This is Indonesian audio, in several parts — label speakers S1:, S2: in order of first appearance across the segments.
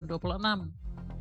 S1: 2026.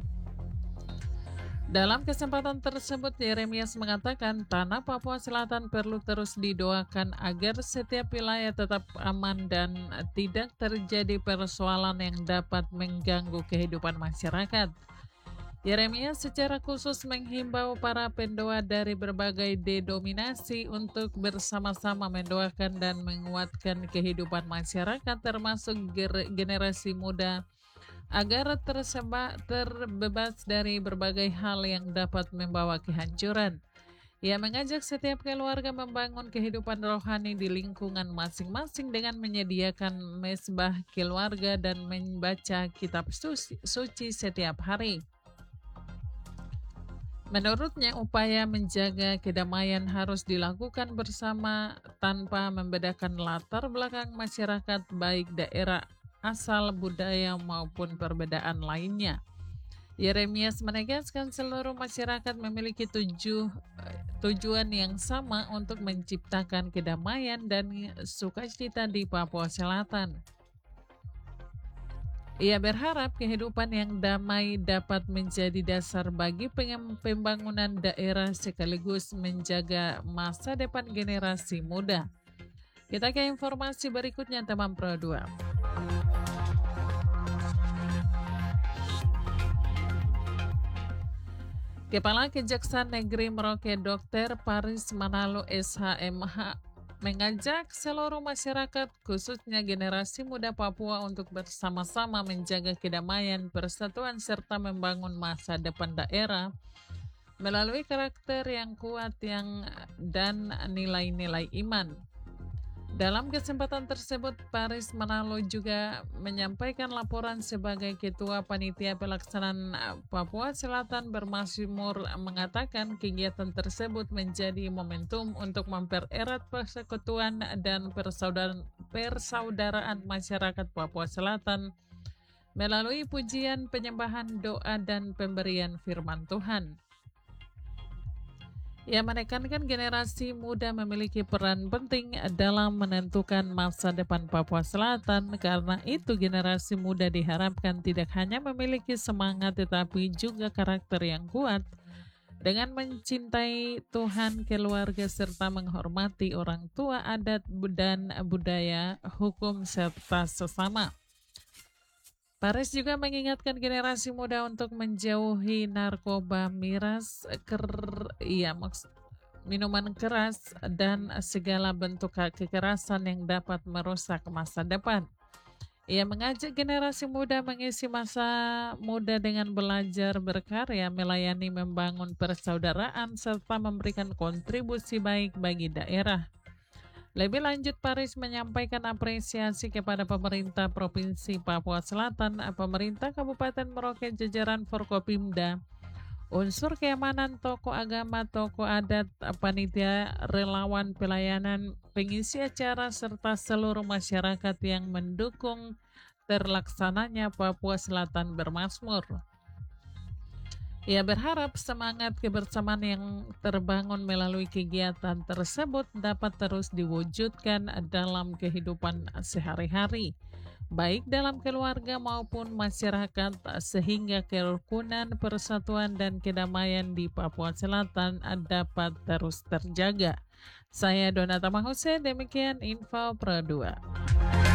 S1: Dalam kesempatan tersebut, Yeremias mengatakan tanah Papua Selatan perlu terus didoakan agar setiap wilayah tetap aman dan tidak terjadi persoalan yang dapat mengganggu kehidupan masyarakat. Yeremias secara khusus menghimbau para pendoa dari berbagai denominasi untuk bersama-sama mendoakan dan menguatkan kehidupan masyarakat termasuk generasi muda agar terbebas dari berbagai hal yang dapat membawa kehancuran. Ia mengajak setiap keluarga membangun kehidupan rohani di lingkungan masing-masing dengan menyediakan mesbah keluarga dan membaca kitab suci setiap hari. Menurutnya, upaya menjaga kedamaian harus dilakukan bersama tanpa membedakan latar belakang masyarakat baik daerah asal, budaya, maupun perbedaan lainnya. Yeremias menegaskan seluruh masyarakat memiliki tujuan yang sama untuk menciptakan kedamaian dan sukacita di Papua Selatan. Ia berharap kehidupan yang damai dapat menjadi dasar bagi pembangunan daerah sekaligus menjaga masa depan generasi muda. Kita ke informasi berikutnya, teman Pro 2. Kepala Kejaksaan Negeri Merauke Dr. Paris Manalo SHMH mengajak seluruh masyarakat khususnya generasi muda Papua untuk bersama-sama menjaga kedamaian, persatuan serta membangun masa depan daerah melalui karakter yang kuat dan nilai-nilai iman. Dalam kesempatan tersebut, Paris Manalo juga menyampaikan laporan sebagai Ketua Panitia Pelaksanaan Papua Selatan Bermasmur mengatakan kegiatan tersebut menjadi momentum untuk mempererat persekutuan dan persaudaraan masyarakat Papua Selatan melalui pujian, penyembahan, doa, dan pemberian firman Tuhan. Ia menekankan generasi muda memiliki peran penting dalam menentukan masa depan Papua Selatan. Karena itu generasi muda diharapkan tidak hanya memiliki semangat tetapi juga karakter yang kuat dengan mencintai Tuhan, keluarga, serta menghormati orang tua, adat, dan budaya, hukum, serta sesama. Paris juga mengingatkan generasi muda untuk menjauhi narkoba, miras, minuman keras, dan segala bentuk kekerasan yang dapat merusak masa depan. Ia mengajak generasi muda mengisi masa muda dengan belajar, berkarya, melayani, membangun persaudaraan, serta memberikan kontribusi baik bagi daerah. Lebih lanjut, Paris menyampaikan apresiasi kepada pemerintah Provinsi Papua Selatan, pemerintah Kabupaten Merauke, jajaran Forkopimda, unsur keamanan, tokoh agama, tokoh adat, panitia, relawan, pelayanan, pengisi acara, serta seluruh masyarakat yang mendukung terlaksananya Papua Selatan Bermasmur. Ia berharap semangat kebersamaan yang terbangun melalui kegiatan tersebut dapat terus diwujudkan dalam kehidupan sehari-hari, baik dalam keluarga maupun masyarakat, sehingga kerukunan, persatuan, dan kedamaian di Papua Selatan dapat terus terjaga. Saya Donata Mahuse, demikian info Pro 2.